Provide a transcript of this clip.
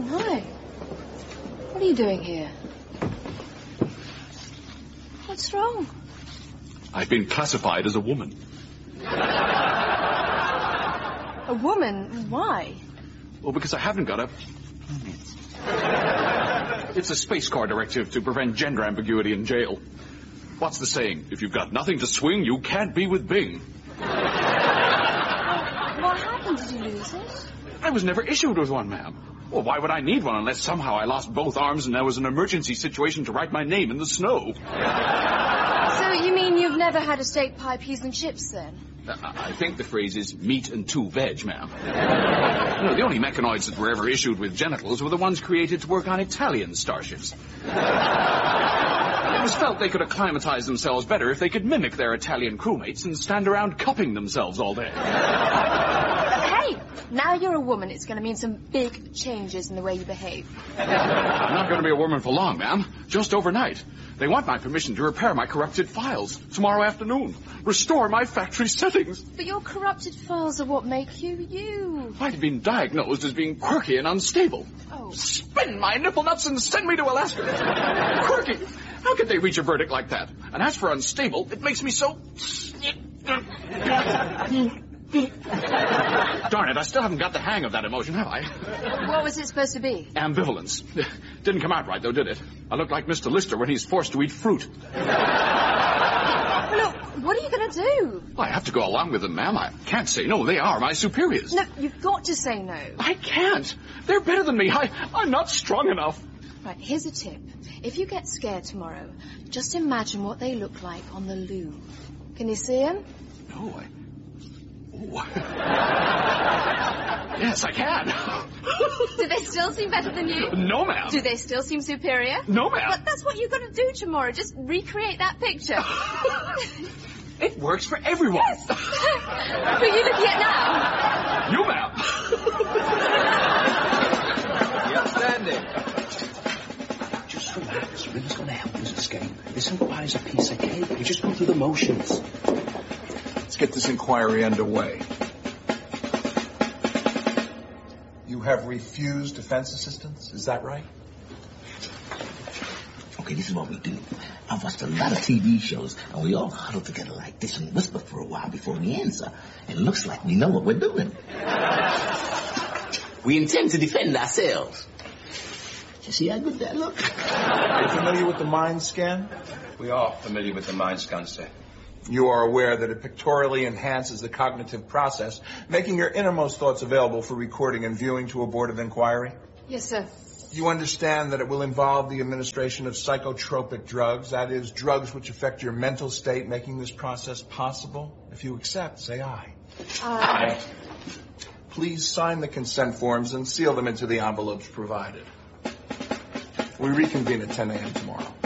Hi. What are you doing here? What's wrong? I've been classified as a woman. A woman? Why? Well, because I haven't got a... It's a Space Corps directive to prevent gender ambiguity in jail. What's the saying? If you've got nothing to swing, you can't be with Bing. What happened? Did you lose it? I was never issued with one, ma'am. Well, why would I need one unless somehow I lost both arms and there was an emergency situation to write my name in the snow? So you mean you've never had a steak pie, peas and chips, then? I think the phrase is meat and 2 veg, ma'am. You know, the only mechanoids that were ever issued with genitals were the ones created to work on Italian starships. It was felt they could acclimatize themselves better if they could mimic their Italian crewmates and stand around cupping themselves all day. Hey, now you're a woman, it's going to mean some big changes in the way you behave. I'm not going to be a woman for long, ma'am. Just overnight. They want my permission to repair my corrupted files tomorrow afternoon. Restore my factory settings. But your corrupted files are what make you you. I've been diagnosed as being quirky and unstable. Oh. Spin my nipple nuts and send me to Alaska. Quirky. How could they reach a verdict like that? And as for unstable, it makes me so... Darn it, I still haven't got the hang of that emotion, have I? What was it supposed to be? Ambivalence. Didn't come out right, though, did it? I look like Mr. Lister when he's forced to eat fruit. Look, what are you going to do? I have to go along with them, ma'am. I can't say no. They are my superiors. No, you've got to say no. I can't. They're better than me. I'm not strong enough. Right, here's a tip. If you get scared tomorrow, just imagine what they look like on the loo. Can you see them? No, Yes, I can. Do they still seem better than you? No, ma'am. Do they still seem superior? No, ma'am. But that's what you've got to do tomorrow. Just recreate that picture. It works for everyone. Yes. Who are you looking at now? You, ma'am. Outstanding. Just relax. Rin's going to help us escape. This inquiry's a piece of cake. We just go through the motions. Let's get this inquiry underway. You have refused defense assistance, is that right? Okay, this is what we do. I've watched a lot of TV shows, and we all huddle together like this and whisper for a while before we answer. It looks like we know what we're doing. We intend to defend ourselves. You see how good that looks? Are you familiar with the mind scan? We are familiar with the mind scan, sir. You are aware that it pictorially enhances the cognitive process, making your innermost thoughts available for recording and viewing to a board of inquiry? Yes, sir. You understand that it will involve the administration of psychotropic drugs, that is, drugs which affect your mental state, making this process possible? If you accept, say aye. Aye. Please sign the consent forms and seal them into the envelopes provided. We reconvene at 10 a.m. tomorrow.